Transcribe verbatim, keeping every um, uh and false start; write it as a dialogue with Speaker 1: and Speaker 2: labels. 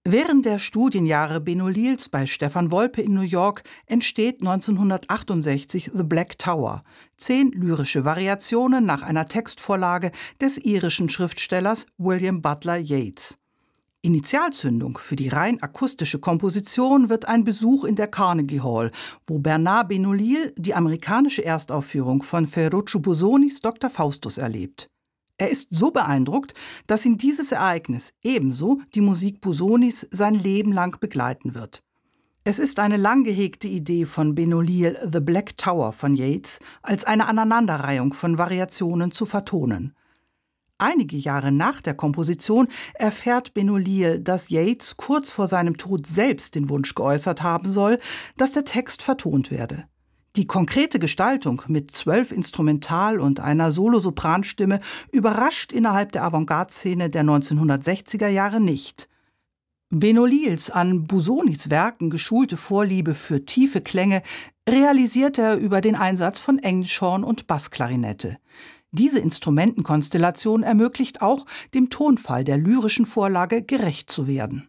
Speaker 1: Während der Studienjahre Benolils bei Stefan Wolpe in New York entsteht neunzehnhundertachtundsechzig The Black Tower, zehn lyrische Variationen nach einer Textvorlage des irischen Schriftstellers William Butler Yeats. Initialzündung für die rein akustische Komposition wird ein Besuch in der Carnegie Hall, wo Bernard Benolil die amerikanische Erstaufführung von Ferruccio Bosonis Doktor Faustus erlebt. Er ist so beeindruckt, dass ihn dieses Ereignis, ebenso die Musik Bosonis, sein Leben lang begleiten wird. Es ist eine lang gehegte Idee von Benolil, The Black Tower von Yeats als eine Aneinanderreihung von Variationen zu vertonen. Einige Jahre nach der Komposition erfährt Benolil, dass Yeats kurz vor seinem Tod selbst den Wunsch geäußert haben soll, dass der Text vertont werde. Die konkrete Gestaltung mit zwölf Instrumental- und einer Solosopranstimme überrascht innerhalb der Avantgarde-Szene der neunzehnhundertsechziger Jahre nicht. Benolils an Bosonis Werken geschulte Vorliebe für tiefe Klänge realisiert er über den Einsatz von Englischhorn und Bassklarinette. Diese Instrumentenkonstellation ermöglicht auch, dem Tonfall der lyrischen Vorlage gerecht zu werden.